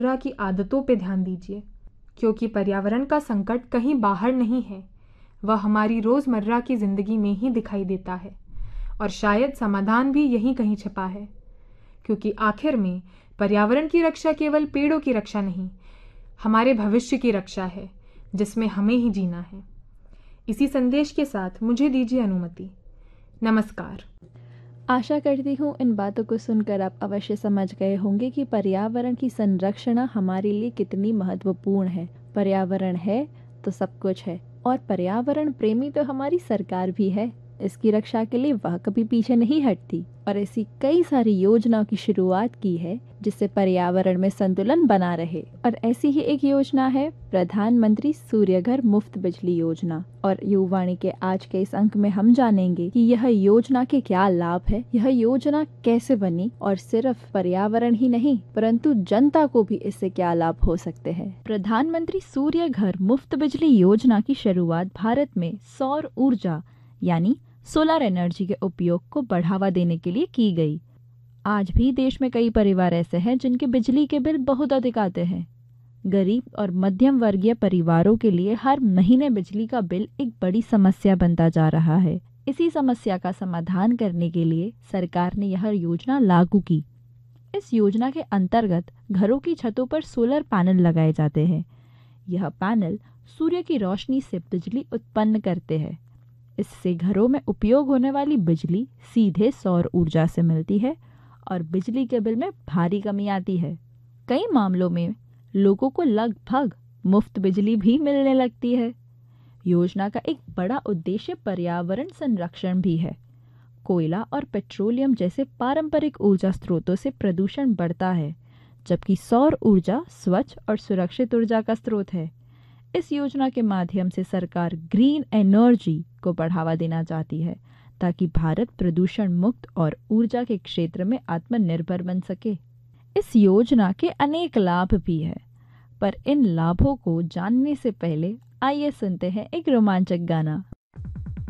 रोजमर्रा की आदतों पे ध्यान दीजिए, क्योंकि पर्यावरण का संकट कहीं बाहर नहीं है, वह हमारी रोजमर्रा की जिंदगी में ही दिखाई देता है। और शायद समाधान भी यहीं कहीं छिपा है, क्योंकि आखिर में पर्यावरण की रक्षा केवल पेड़ों की रक्षा नहीं, हमारे भविष्य की रक्षा है, जिसमें हमें ही जीना है। इसी संदेश के साथ मुझे दीजिए अनुमति। नमस्कार। आशा करती हूँ इन बातों को सुनकर आप अवश्य समझ गए होंगे कि पर्यावरण की संरक्षण हमारे लिए कितनी महत्वपूर्ण है। पर्यावरण है तो सब कुछ है, और पर्यावरण प्रेमी तो हमारी सरकार भी है। इसकी रक्षा के लिए वह कभी पीछे नहीं हटती और ऐसी कई सारी योजनाओं की शुरुआत की है जिससे पर्यावरण में संतुलन बना रहे। और ऐसी ही एक योजना है प्रधानमंत्री सूर्य घर मुफ्त बिजली योजना। और युवावाणी के आज के इस अंक में हम जानेंगे कि यह योजना के क्या लाभ है, यह योजना कैसे बनी और सिर्फ पर्यावरण ही नहीं परंतु जनता को भी इससे क्या लाभ हो सकते हैं। प्रधानमंत्री सूर्य घर मुफ्त बिजली योजना की शुरुआत भारत में सौर ऊर्जा यानी सोलर एनर्जी के उपयोग को बढ़ावा देने के लिए की गई। आज भी देश में कई परिवार ऐसे हैं जिनके बिजली के बिल बहुत अधिक आते हैं। गरीब और मध्यम वर्गीय परिवारों के लिए हर महीने बिजली का बिल एक बड़ी समस्या बनता जा रहा है। इसी समस्या का समाधान करने के लिए सरकार ने यह योजना लागू की। इस योजना के अंतर्गत घरों की छतों पर सोलर पैनल लगाए जाते हैं। यह पैनल सूर्य की रोशनी से बिजली उत्पन्न करते हैं। इससे घरों में उपयोग होने वाली बिजली सीधे सौर ऊर्जा से मिलती है और बिजली के बिल में भारी कमी आती है। कई मामलों में लोगों को लगभग मुफ्त बिजली भी मिलने लगती है। योजना का एक बड़ा उद्देश्य पर्यावरण संरक्षण भी है। कोयला और पेट्रोलियम जैसे पारंपरिक ऊर्जा स्रोतों से प्रदूषण बढ़ता है, जबकि सौर ऊर्जा स्वच्छ और सुरक्षित ऊर्जा का स्रोत है। इस योजना के माध्यम से सरकार ग्रीन एनर्जी को बढ़ावा देना चाहती है ताकि भारत प्रदूषण मुक्त और ऊर्जा के क्षेत्र में आत्मनिर्भर बन सके। इस योजना के अनेक लाभ भी हैं, पर इन लाभों को जानने से पहले आइए सुनते हैं एक रोमांचक गाना।